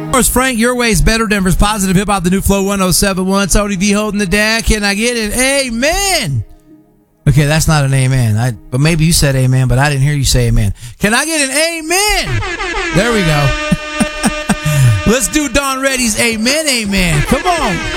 Of course, Frank, your way is better. Denver's positive hip hop, the new Flow 107.1. Tony V holding it down. Can I get an amen? Okay, that's not an amen. But maybe you said amen, but I didn't hear you say amen. Can I get an amen? There we go. Let's do Don Reddy's amen, amen. Come on.